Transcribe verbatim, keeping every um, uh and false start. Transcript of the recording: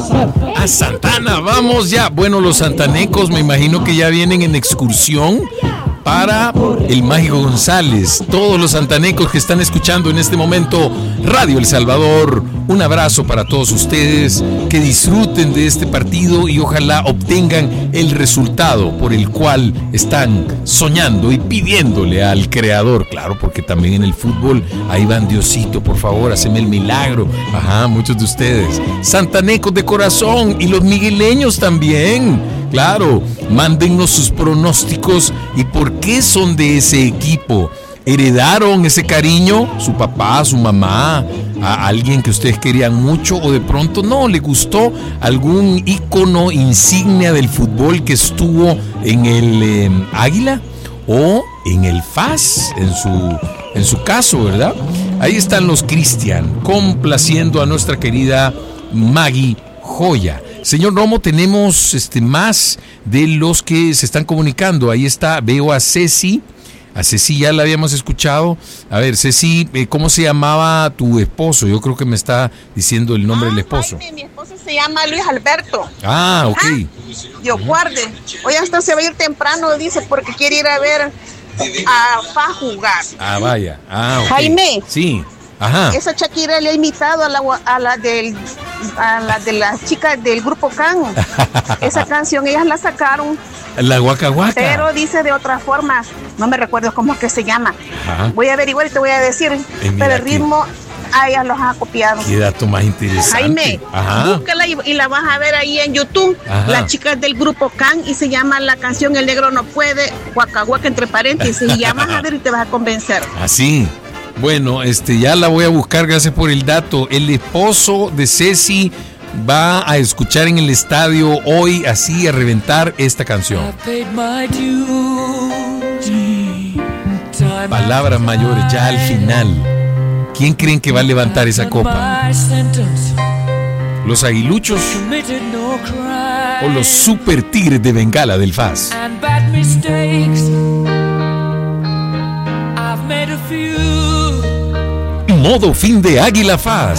A Santana, vamos ya. Bueno, los santanecos me imagino que ya vienen en excursión para el Mágico González. Todos los santanecos que están escuchando en este momento Radio El Salvador, un abrazo para todos ustedes, que disfruten de este partido y ojalá obtengan el resultado por el cual están soñando y pidiéndole al Creador. Claro, porque también en el fútbol, ahí van, Diosito, por favor, haceme el milagro. Ajá, muchos de ustedes, santanecos de corazón, y los migueleños también. Claro, mándennos sus pronósticos y por qué son de ese equipo. ¿Heredaron ese cariño? ¿Su papá, su mamá, a alguien que ustedes querían mucho, o de pronto no, le gustó algún ícono insignia del fútbol que estuvo en el eh, Águila o en el F A S, en su, en su caso, ¿verdad? Ahí están los Cristian, complaciendo a nuestra querida Maggie Joya. Señor Romo, tenemos este más de los que se están comunicando. Ahí está, veo a Ceci. A Ceci ya la habíamos escuchado. A ver, Ceci, ¿cómo se llamaba tu esposo? Yo creo que me está diciendo el nombre ah, del esposo. Jaime, mi esposo se llama Luis Alberto. Ah, ok. Ah, Dios guarde. Hoy hasta se va a ir temprano, dice, porque quiere ir a ver a F A jugar. Ah, vaya. Ah, okay. Jaime. Sí. Ajá. Esa Shakira le ha imitado a la, a la del a la de las chicas del grupo Can. Esa canción ellas la sacaron. La Guaca Guaca. Pero dice de otra forma, no me recuerdo cómo es que se llama. Ajá. Voy a averiguar y te voy a decir. Eh, pero el ritmo a ellas los ha copiado. Qué dato más interesante. Jaime, ajá, búscala y, y la vas a ver ahí en YouTube. Ajá. Las chicas del grupo Can, y se llama la canción El Negro No Puede, Guaca Guaca entre paréntesis, y ya vas a ver y te vas a convencer. Así. Bueno, este ya la voy a buscar, gracias por el dato. El esposo de Ceci va a escuchar en el estadio hoy, así a reventar esta canción. Palabras mayores ya al final. ¿Quién creen que va a levantar esa copa? ¿Los aguiluchos o los super tigres de Bengala del F A S? Modo fin de Águila F A S.